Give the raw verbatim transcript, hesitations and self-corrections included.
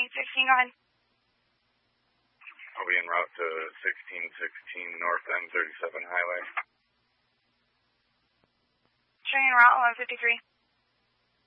eight sixteen, go ahead. I'll be en route to sixteen sixteen North M thirty-seven Highway. Showing en route, eleven fifty-three.